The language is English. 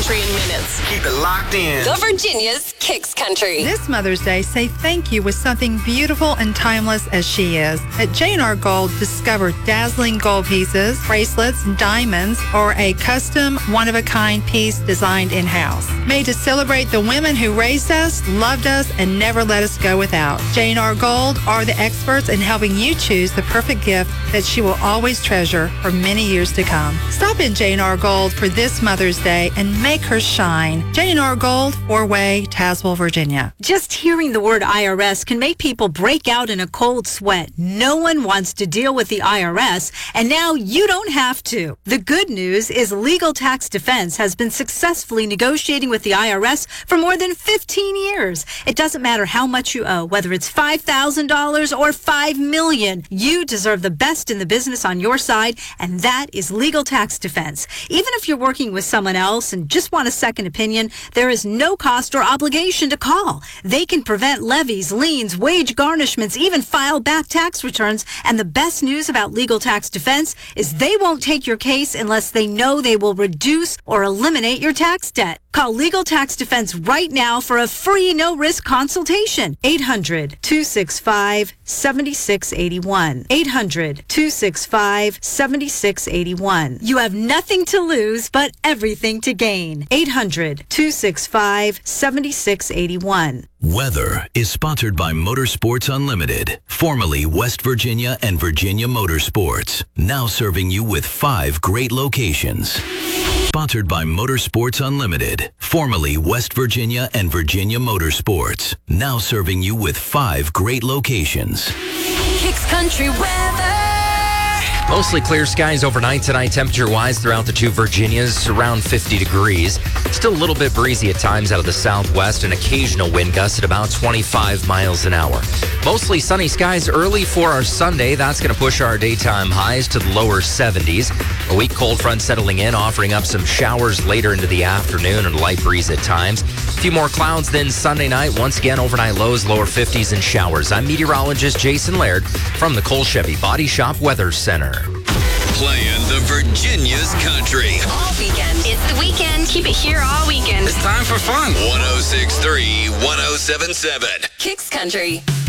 Country in minutes. Keep it locked in. The Virginia's Kicks Country. This Mother's Day, say thank you with something beautiful and timeless as she is. At J&R Gold, discover dazzling gold pieces, bracelets, diamonds, or a custom, one-of-a-kind piece designed in-house. Made to celebrate the women who raised us, loved us, and never let us go without. J&R Gold are the experts in helping you choose the perfect gift that she will always treasure for many years to come. Stop in J&R Gold for this Mother's Day and make her shine. J&R Gold, 4-Way, Tazewell, Virginia. Just hearing the word IRS can make people break out in a cold sweat. No one wants to deal with the IRS, and now you don't have to. The good news is Legal Tax Defense has been successfully negotiating with the IRS for more than 15 years. It doesn't matter how much you owe, whether it's $5,000 or $5 million. You deserve the best in the business on your side, and that is Legal Tax Defense. Even if you're working with someone else and just want a second opinion, there is no cost or obligation to call. They can prevent levies, liens, wage garnishments, even file back tax returns. And the best news about Legal Tax Defense is they won't take your case unless they know they will reduce or eliminate your tax debt. Call Legal Tax Defense right now for a free no-risk consultation. 800-265-7681. 800-265-7681. You have nothing to lose but everything to gain. 800-265-7681. Weather is sponsored by Motorsports Unlimited, formerly West Virginia and Virginia Motorsports, now serving you with 5 great locations. Sponsored by Motorsports Unlimited, formerly West Virginia and Virginia Motorsports, now serving you with 5 great locations. Kicks Country weather. Mostly clear skies overnight tonight, temperature-wise throughout the 2 Virginias, around 50 degrees. Still a little bit breezy at times out of the southwest, an occasional wind gust at about 25 miles an hour. Mostly sunny skies early for our Sunday. That's going to push our daytime highs to the lower 70s. A weak cold front settling in, offering up some showers later into the afternoon and a light breeze at times. A few more clouds then Sunday night. Once again, overnight lows, lower 50s and showers. I'm meteorologist Jason Laird from the Cole Chevy Body Shop Weather Center. Playing the Virginia's country. All weekend. It's the weekend. Keep it here all weekend. It's time for fun. 106.3, 107.7. Kicks Country.